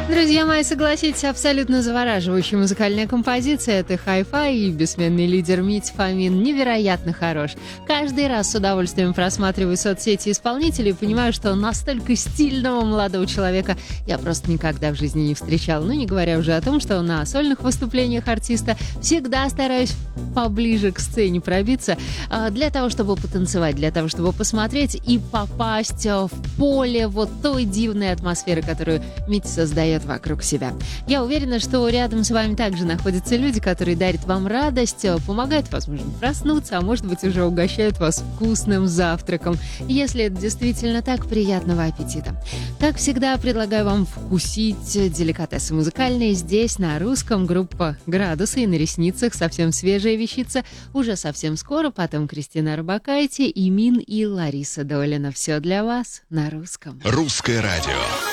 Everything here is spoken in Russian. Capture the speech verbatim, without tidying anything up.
Друзья мои, согласитесь, абсолютно завораживающая музыкальная композиция. Это Hi-Fi и бессменный лидер Митя Фомин невероятно хорош. Каждый раз с удовольствием просматриваю соцсети исполнителей и понимаю, что настолько стильного молодого человека я просто никогда в жизни не встречала. Ну, не говоря уже о том, что на сольных выступлениях артиста всегда стараюсь поближе к сцене пробиться для того, чтобы потанцевать, для того, чтобы посмотреть и попасть в поле вот той дивной атмосферы, которую Митя создает вокруг себя. Я уверена, что рядом с вами также находятся люди, которые дарят вам радость, помогают, возможно, проснуться, а может быть, уже угощают вас вкусным завтраком. Если это действительно так, приятного аппетита. Как всегда, предлагаю вам вкусить деликатесы музыкальные здесь, на русском. Группа «Градусы» и на ресницах совсем свежая вещица. Уже совсем скоро, потом Кристина Орбакайте, Имин и Лариса Долина. Все для вас на русском. Русское радио.